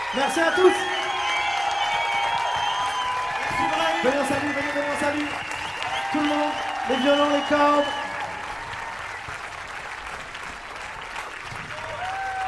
Merci à tous. Merci Brahim. Venez en salut, venez en salut. Tout le monde, les violons, les cordes.